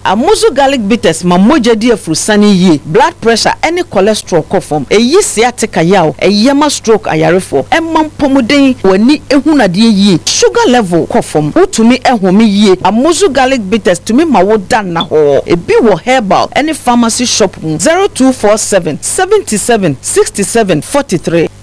Amozo garlic bitters ma moja di afurusani ye. Blood pressure any cholesterol kofom. Eyi sciatica yaw. Eyema stroke ayarefo. Emam pomuden wani ehunadie ye. Sugar level kofom. Utumi ehumi ye. Amozo garlic bitters tumi ma wodan na ho. Ebi wo herbal any pharmacy shop 0247 77 67 43.